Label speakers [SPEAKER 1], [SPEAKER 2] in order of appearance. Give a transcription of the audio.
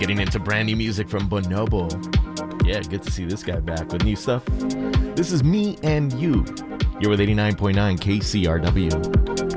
[SPEAKER 1] getting into brand new music from Bonobo. Yeah, good to see this guy back with new stuff. This is Me and You. You're with 89.9 KCRW.